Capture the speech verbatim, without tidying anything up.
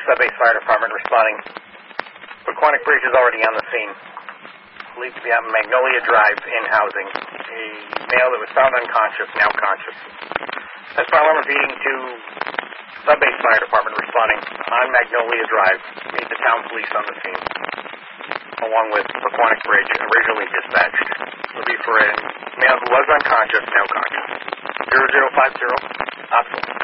Sudbury Fire Department responding. Paquonic Bridge is already on the scene. Believed to be on Magnolia Drive in housing. A male that was found unconscious, now conscious. That's fire alarm repeating to Sudbury Fire Department responding on Magnolia Drive. Meet the town police on the scene, along with Paquonic Bridge, originally dispatched. Will be for a male who was unconscious, now conscious. zero zero five zero, optional.